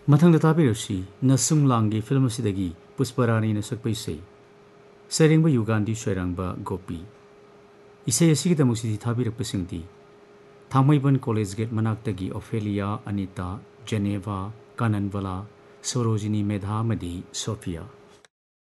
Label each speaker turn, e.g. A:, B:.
A: ꯃꯊꯪꯗ ꯇꯥꯕꯤꯔꯁꯤ ꯅꯁꯨꯡ ꯂꯥꯡꯒꯤ ꯐꯤल्म ꯑꯁꯤꯗꯒꯤ ꯄꯨꯁꯄꯔꯥꯅꯤꯅ ꯁꯛꯄ ꯏꯁꯩ ꯁꯩꯔꯦꯡꯕ ꯌꯨꯒꯥꯟꯙꯤ ꯁꯣꯏꯔꯥꯡꯕ ꯒꯣꯄꯤ ꯏꯁꯩ ꯑꯁꯤꯒꯤꯗꯃꯛ ꯊꯥꯕꯤꯔꯛꯄꯁꯤꯡꯗꯤ Thangmeiband college gate ꯃꯅꯥꯛꯇꯒꯤ Ophelia, Anita, Geneva, ꯀꯥꯅꯟꯕꯂꯥ, Sarojini, ꯃꯦꯙꯥ ꯑꯃꯗꯤ ꯁꯣꯐꯤꯌꯥ।